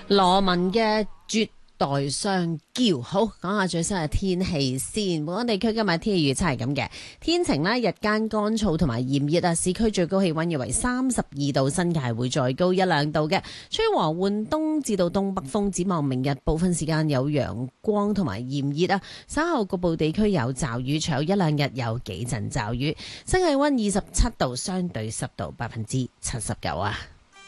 羅文嘅絕代雙驕。好，講下最新嘅天氣先。本港地區今日天氣預測係咁嘅，天晴啦，日間乾燥同埋炎熱啊，市區最高氣溫約為32度，新界會再高一兩度嘅，吹和緩東至到東北風。展望明日部分時間有陽光同埋炎熱啊，稍後局部地區有驟雨，隨後一兩日有幾陣驟雨。新氣溫27度，相對濕度79%啊。